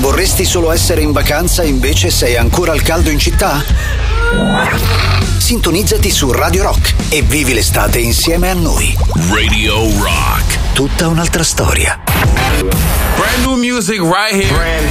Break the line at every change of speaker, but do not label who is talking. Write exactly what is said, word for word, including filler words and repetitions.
Vorresti solo essere in vacanza e invece sei ancora al caldo in città? Sintonizzati su Radio Rock e vivi l'estate insieme a noi.
Radio Rock.
Tutta un'altra storia.
Brand new music right here. Brand